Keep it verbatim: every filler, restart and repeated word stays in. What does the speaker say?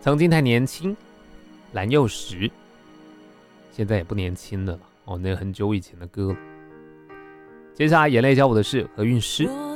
曾经太年轻，蓝又时，现在也不年轻了哦，那个很久以前的歌了。接下来眼泪教我的是何韵诗。